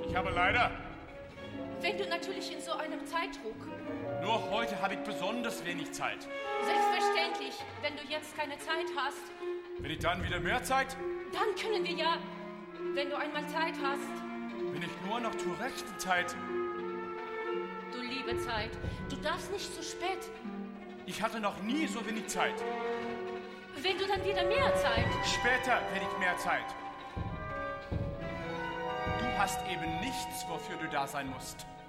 Ich habe leider... Wenn du natürlich in so einem Zeitdruck... Nur heute habe ich besonders wenig Zeit. Selbstverständlich, wenn du jetzt keine Zeit hast. Wenn ich dann wieder mehr Zeit? Dann können wir ja, wenn du einmal Zeit hast. Bin ich nur noch zur rechten Zeit. Du liebe Zeit, du darfst nicht zu spät. Ich hatte noch nie so wenig Zeit. Wenn du dann wieder mehr Zeit... Später werde ich mehr Zeit. Du hast eben nichts, wofür du da sein musst.